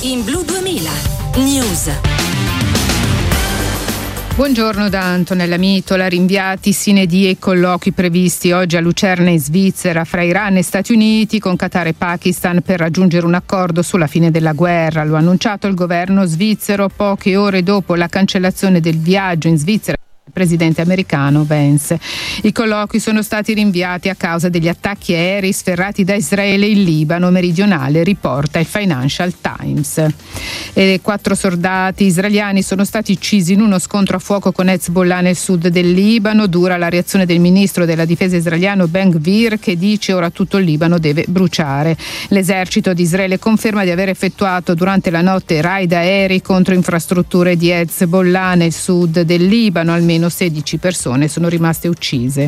in Blu 2000 News. Buongiorno da Antonella Mitola. Rinviati sine die i colloqui previsti oggi a Lucerna in Svizzera fra Iran e Stati Uniti con Qatar e Pakistan per raggiungere un accordo sulla fine della guerra. Lo ha annunciato il governo svizzero poche ore dopo la cancellazione del viaggio in Svizzera del presidente americano Vance. I colloqui sono stati rinviati a causa degli attacchi aerei sferrati da Israele in Libano meridionale, riporta il Financial Times. E 4 soldati israeliani sono stati uccisi in uno scontro a fuoco con Hezbollah nel sud del Libano. Dura la reazione del ministro della difesa israeliano Ben Gvir, che dice ora tutto il Libano deve bruciare. L'esercito di Israele conferma di aver effettuato durante la notte raid aerei contro infrastrutture di Hezbollah nel sud del Libano. Almeno 16 persone sono rimaste uccise.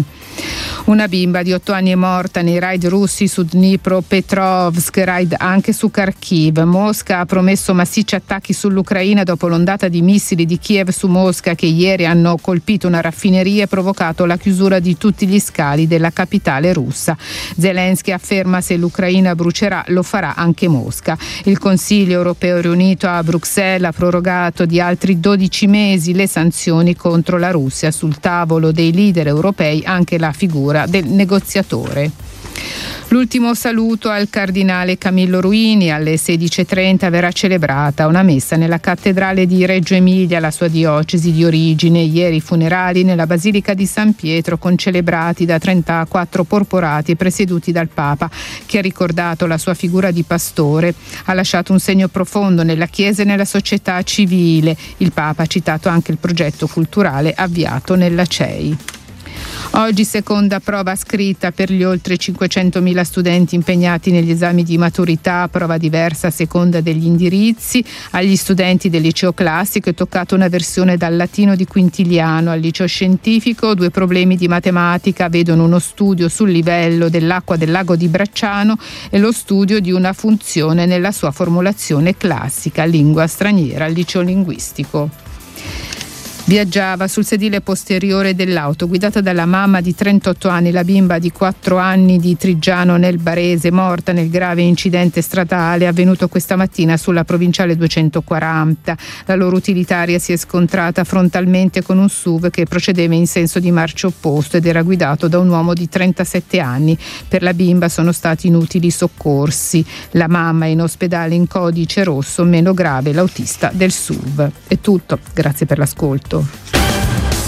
Una bimba di 8 anni è morta nei raid russi su Dnipropetrovsk, raid anche su Kharkiv. Mosca ha promesso massicci attacchi sull'Ucraina dopo l'ondata di missili di Kiev su Mosca che ieri hanno colpito una raffineria e provocato la chiusura di tutti gli scali della capitale russa. Zelensky afferma: se l'Ucraina brucerà lo farà anche Mosca. Il Consiglio europeo riunito a Bruxelles ha prorogato di altri 12 mesi le sanzioni contro la Russia. Sul tavolo dei leader europei anche la figura del negoziatore. L'ultimo saluto al cardinale Camillo Ruini. Alle 16:30 verrà celebrata una messa nella cattedrale di Reggio Emilia, la sua diocesi di origine. Ieri i funerali nella Basilica di San Pietro, concelebrati da 34 porporati presieduti dal Papa, che ha ricordato la sua figura di pastore. Ha lasciato un segno profondo nella Chiesa e nella società civile. Il Papa ha citato anche il progetto culturale avviato nella CEI. Oggi seconda prova scritta per gli oltre 500.000 studenti impegnati negli esami di maturità, prova diversa a seconda degli indirizzi. Agli studenti del liceo classico è toccata una versione dal latino di Quintiliano. Al liceo scientifico 2 problemi di matematica vedono uno studio sul livello dell'acqua del lago di Bracciano e lo studio di una funzione nella sua formulazione classica, lingua straniera al liceo linguistico. Viaggiava sul sedile posteriore dell'auto guidata dalla mamma di 38 anni. La bimba di 4 anni di Triggiano nel Barese, morta nel grave incidente stradale avvenuto questa mattina sulla provinciale 240. La loro utilitaria si è scontrata frontalmente con un SUV che procedeva in senso di marcia opposto ed era guidato da un uomo di 37 anni. Per la bimba sono stati inutili soccorsi. La mamma è in ospedale in codice rosso, meno grave l'autista del SUV. È tutto, grazie per l'ascolto.